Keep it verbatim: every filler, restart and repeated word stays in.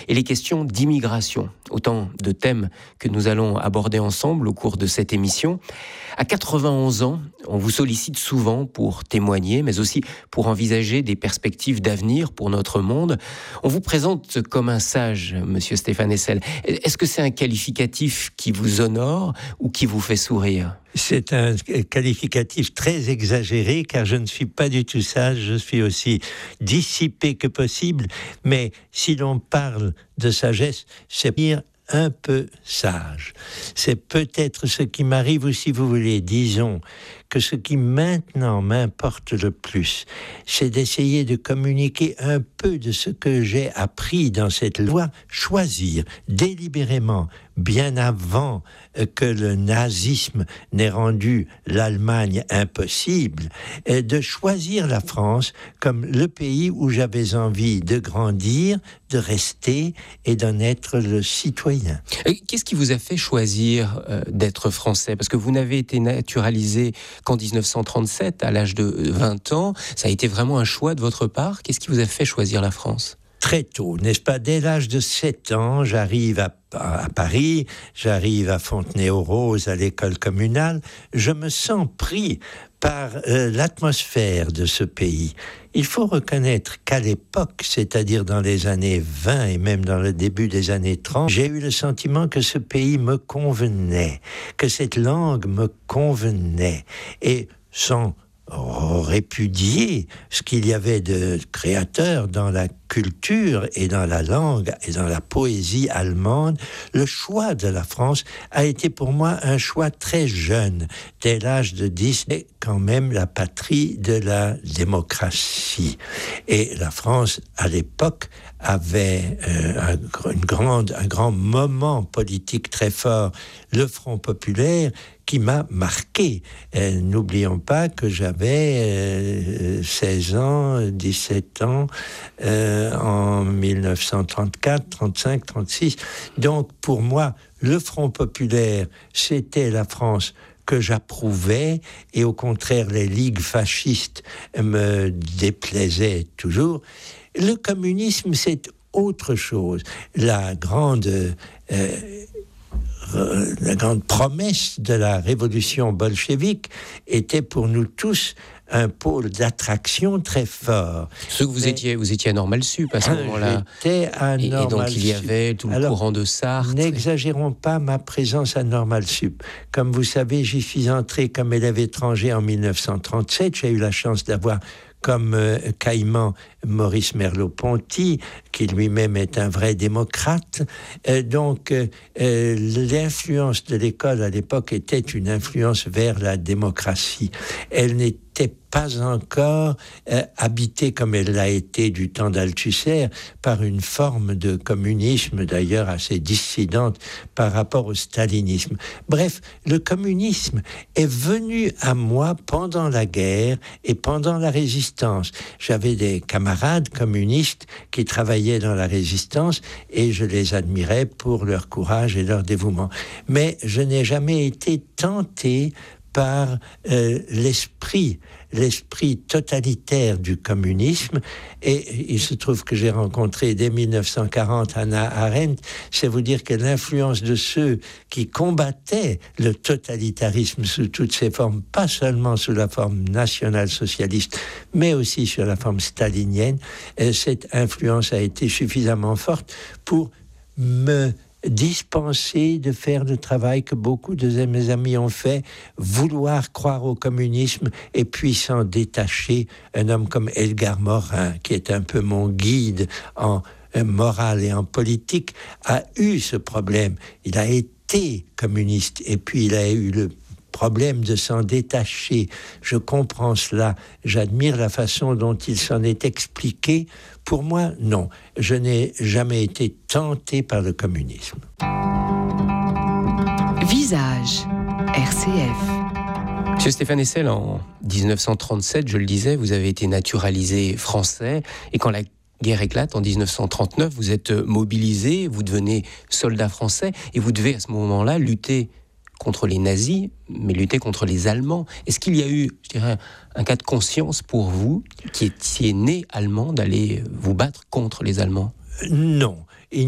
et les questions d'immigration. Autant de thèmes que nous allons aborder ensemble au cours de cette émission. À quatre-vingt-onze ans, on vous sollicite souvent pour témoigner, mais aussi pour envisager des perspectives d'avenir pour notre monde. On vous présente comme un sage, monsieur Stéphane Hessel. Est-ce que c'est un qualificatif qui vous honore ou qui vous fait sourire ? C'est un qualificatif très exagéré, car je ne suis pas du tout sage, je suis aussi dissipé que possible, mais si l'on parle de sagesse, c'est dire un peu sage. C'est peut-être ce qui m'arrive, ou si vous voulez, disons que ce qui maintenant m'importe le plus, c'est d'essayer de communiquer un peu de ce que j'ai appris dans cette loi, choisir délibérément, bien avant que le nazisme n'ait rendu l'Allemagne impossible, de choisir la France comme le pays où j'avais envie de grandir, de rester et d'en être le citoyen. Qu'est-ce qui vous a fait choisir euh, d'être français ? Parce que vous n'avez été naturalisé qu'en dix-neuf cent trente-sept, à l'âge de vingt ans. Ça a été vraiment un choix de votre part. Qu'est-ce qui vous a fait choisir la France ? Très tôt, n'est-ce pas ? Dès l'âge de sept ans, j'arrive à, à, à Paris, j'arrive à Fontenay-aux-Roses, à l'école communale. Je me sens pris par euh, l'atmosphère de ce pays. Il faut reconnaître qu'à l'époque, c'est-à-dire dans les années vingt et même dans le début des années trente, j'ai eu le sentiment que ce pays me convenait, que cette langue me convenait. Et sans répudier ce qu'il y avait de créateur dans la culture et dans la langue et dans la poésie allemande, le choix de la France a été pour moi un choix très jeune. Dès l'âge de dix, c'est quand même la patrie de la démocratie. Et la France, à l'époque, avait euh, un, une grande, un grand moment politique très fort, le Front populaire, qui m'a marqué. Euh, n'oublions pas que j'avais euh, seize ans, dix-sept ans, euh, en dix-neuf cent trente-quatre, trente-cinq, trente-six. Donc, pour moi, le Front populaire, c'était la France que j'approuvais, et au contraire, les ligues fascistes me déplaisaient toujours. Le communisme, c'est autre chose. La grande... Euh, la grande promesse de la révolution bolchevique était pour nous tous un pôle d'attraction très fort. Ce que vous Mais, étiez, vous étiez à Normal Sup à ce moment-là. J'étais à et, Normal et donc il y avait tout le Alors, courant de Sartre. N'exagérons pas ma présence à Normal Sup. Comme vous savez, j'y suis entré comme élève étranger en dix-neuf cent trente-sept. J'ai eu la chance d'avoir comme euh, caïman Maurice Merleau-Ponty, qui lui-même est un vrai démocrate. Euh, donc, euh, l'influence de l'école à l'époque était une influence vers la démocratie. Elle n'était pas encore euh, habitée comme elle l'a été du temps d'Althusser par une forme de communisme d'ailleurs assez dissidente par rapport au stalinisme. Bref, le communisme est venu à moi pendant la guerre et pendant la résistance. J'avais des camarades communistes qui travaillaient dans la résistance et je les admirais pour leur courage et leur dévouement. Mais je n'ai jamais été tenté par euh, l'esprit, l'esprit totalitaire du communisme. Et il se trouve que j'ai rencontré dès dix-neuf cent quarante Hannah Arendt. C'est vous dire que l'influence de ceux qui combattaient le totalitarisme sous toutes ses formes, pas seulement sous la forme nationale-socialiste, mais aussi sur la forme stalinienne, euh, cette influence a été suffisamment forte pour me dispenser de faire le travail que beaucoup de mes amis ont fait, vouloir croire au communisme et puis s'en détacher. Un homme comme Edgar Morin, qui est un peu mon guide en morale et en politique, a eu ce problème. Il a été communiste et puis il a eu le problème de s'en détacher. Je comprends cela. J'admire la façon dont il s'en est expliqué. Pour moi, non. Je n'ai jamais été tenté par le communisme. Visage, R C F. Monsieur Stéphane Hessel, en dix-neuf cent trente-sept, je le disais, vous avez été naturalisé français. Et quand la guerre éclate en dix-neuf cent trente-neuf, vous êtes mobilisé, vous devenez soldat français. Et vous devez à ce moment-là lutter contre les nazis, mais lutter contre les Allemands. Est-ce qu'il y a eu, je dirais, un cas de conscience pour vous, qui étiez né allemand, d'aller vous battre contre les Allemands ? Non.